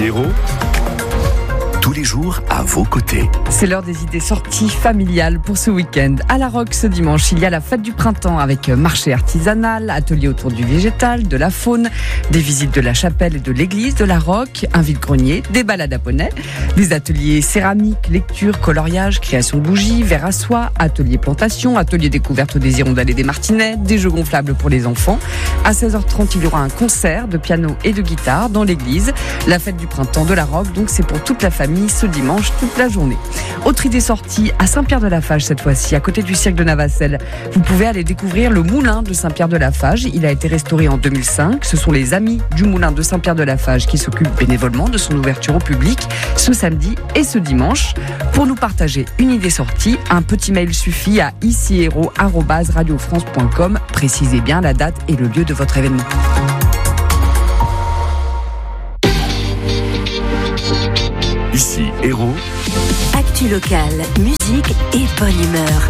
Hérault, tous les jours à vos côtés. C'est l'heure des idées sorties familiales pour ce week-end. À La Roque, ce dimanche, il y a la fête du printemps avec marché artisanal, atelier autour du végétal, de la faune, des visites de la chapelle et de l'église de La Roque, un vide-grenier, des balades à poney, des ateliers céramique, lecture, coloriage, création de bougies, verre à soie, atelier plantation, atelier découverte des hirondelles et des martinets, des jeux gonflables pour les enfants. À 16h30, il y aura un concert de piano et de guitare dans l'église. La fête du printemps de La Roque, donc c'est pour toute la famille ce dimanche, toute la journée. Autre idée sortie à Saint-Pierre-de-la-Fage cette fois-ci, à côté du cirque de Navacelles. Vous pouvez aller découvrir le moulin de Saint-Pierre-de-la-Fage. Il a été restauré en 2005. Ce sont les amis du moulin de Saint-Pierre-de-la-Fage qui s'occupent bénévolement de son ouverture au public ce samedi et ce dimanche. Pour nous partager une idée sortie, un petit mail suffit à icihérault@radiofrance.com. Précisez bien la date et le lieu de votre événement. Ici Hérault. Actu locale, musique et bonne humeur.